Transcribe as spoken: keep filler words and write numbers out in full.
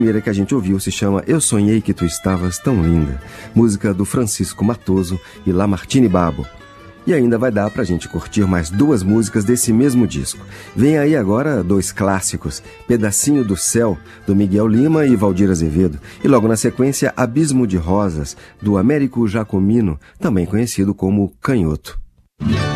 A primeira que a gente ouviu se chama Eu Sonhei Que Tu Estavas Tão Linda, música do Francisco Matoso e Lamartine Babo. E ainda vai dar pra gente curtir mais duas músicas desse mesmo disco. Vem aí agora dois clássicos, Pedacinho do Céu, do Miguel Lima e Valdir Azevedo, e logo na sequência Abismo de Rosas, do Américo Jacomino, também conhecido como Canhoto.